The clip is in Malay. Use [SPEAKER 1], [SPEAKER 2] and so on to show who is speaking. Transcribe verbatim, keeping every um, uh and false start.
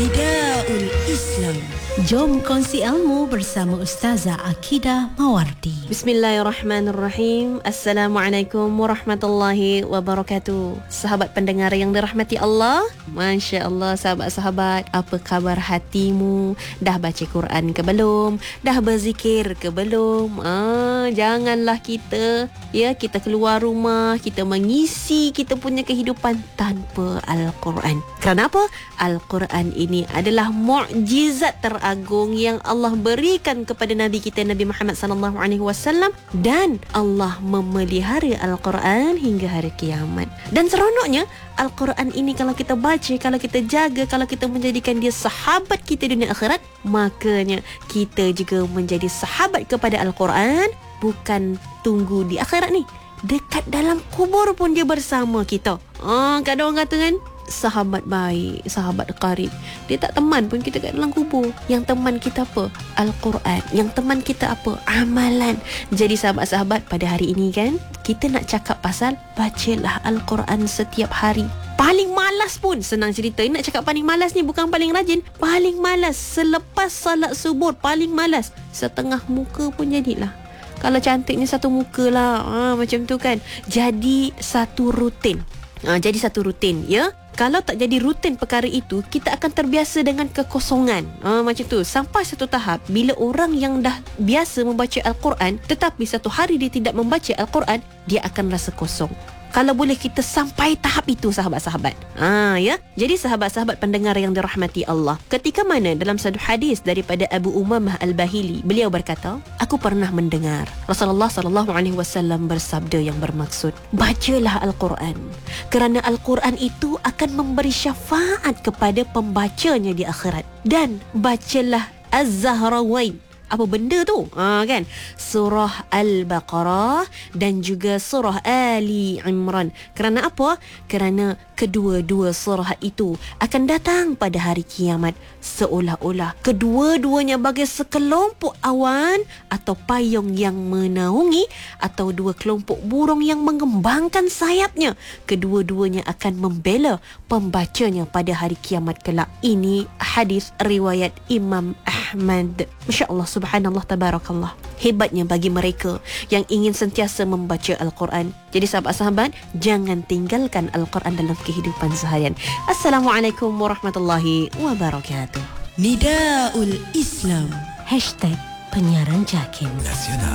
[SPEAKER 1] Nidaul Islam. Jom kongsi ilmu bersama Ustazah Akidah Mawardi.
[SPEAKER 2] Bismillahirrahmanirrahim. Assalamualaikum warahmatullahi wabarakatuh. Sahabat pendengar yang dirahmati Allah, Masya Allah, sahabat-sahabat, apa khabar hatimu? Dah baca Quran ke belum? Dah berzikir ke belum? Ah, janganlah kita ya kita keluar rumah, kita mengisi kita punya kehidupan tanpa Al-Quran. Kerana apa? Al-Quran ini adalah mukjizat teragung yang Allah berikan kepada Nabi kita Nabi Muhammad sallallahu alaihi wasallam, dan Allah memelihara Al-Quran hingga hari kiamat. Dan seronoknya Al-Quran ini kalau kita baca, kalau kita jaga, kalau kita menjadikan dia sahabat kita dunia akhirat, makanya kita juga menjadi sahabat kepada Al-Quran. Bukan tunggu di akhirat ni, dekat dalam kubur pun dia bersama kita. Ah, kadang orang kata kan, sahabat baik, sahabat karib, dia tak teman pun kita kat dalam kubur. Yang teman kita apa? Al-Quran. Yang teman kita apa? Amalan. Jadi sahabat-sahabat, pada hari ini kan, kita nak cakap pasal bacalah Al-Quran setiap hari. Paling malas pun, senang cerita, nak cakap paling malas ni bukan paling rajin. Paling malas selepas salat subuh, paling malas setengah muka pun jadilah. Kalau cantiknya satu muka lah, ha, macam tu kan. Jadi satu rutin. Ha, jadi satu rutin, ya. Kalau tak jadi rutin perkara itu, kita akan terbiasa dengan kekosongan. Ha, macam tu. Sampai satu tahap, bila orang yang dah biasa membaca Al-Quran, tetapi satu hari dia tidak membaca Al-Quran, dia akan rasa kosong. Kalau boleh kita sampai tahap itu, sahabat-sahabat. Ha, ya. Jadi sahabat-sahabat pendengar yang dirahmati Allah, ketika mana dalam satu hadis daripada Abu Umamah Al-Bahili, beliau berkata, aku pernah mendengar Rasulullah sallallahu alaihi wasallam bersabda yang bermaksud, bacalah Al-Quran, kerana Al-Quran itu akan memberi syafaat kepada pembacanya di akhirat. Dan bacalah Az-Zahrawain. Apa benda tu? Ha, kan? Surah Al-Baqarah dan juga surah Ali Imran. Kerana apa? Kerana kedua-dua surah itu akan datang pada hari kiamat, seolah-olah kedua-duanya bagai sekelompok awan atau payung yang menaungi, atau dua kelompok burung yang mengembangkan sayapnya. Kedua-duanya akan membela pembacanya pada hari kiamat kelak. Ini hadis riwayat Imam Ahmad. Masya Allah, subhanallah, tabarakallah. Hebatnya bagi mereka yang ingin sentiasa membaca Al-Quran. Jadi sahabat-sahabat, jangan tinggalkan Al-Quran dalam kehidupan seharian. Assalamualaikum warahmatullahi wabarakatuh.
[SPEAKER 1] Nidaul Islam.
[SPEAKER 3] Hashtag penyiaran Jakim.
[SPEAKER 4] Nasional.